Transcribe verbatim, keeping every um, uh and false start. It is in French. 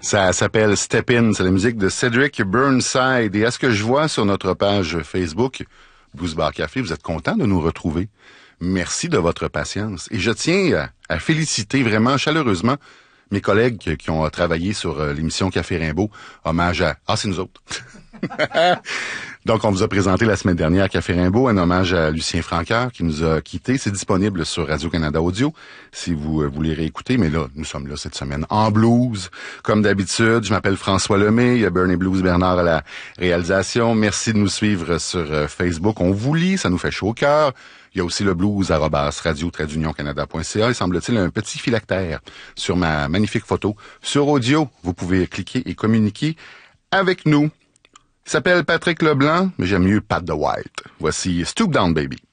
Ça s'appelle Step In, c'est la musique de Cedric Burnside. Et à ce que je vois sur notre page Facebook, Blues Bar Café, vous êtes content de nous retrouver. Merci de votre patience. Et je tiens à, à féliciter vraiment chaleureusement mes collègues qui, qui ont travaillé sur euh, l'émission Café Rimbaud. Hommage à... Ah, c'est nous autres. Donc, on vous a présenté la semaine dernière Café Rimbaud, un hommage à Lucien Francoeur qui nous a quittés. C'est disponible sur Radio-Canada Audio si vous euh, voulez réécouter. Mais là, nous sommes là cette semaine en blues. Comme d'habitude, je m'appelle François Lemay. Il y a Burn et Blues Bernard à la réalisation. Merci de nous suivre sur euh, Facebook. On vous lit, ça nous fait chaud au cœur. Il y a aussi le blues arobase radio tiret union canada point c a. Il semble-t-il un petit phylactère sur ma magnifique photo. Sur audio, vous pouvez cliquer et communiquer avec nous. Il s'appelle Patrick Leblanc, mais j'aime mieux Pat the White. Voici Stoop Down Baby.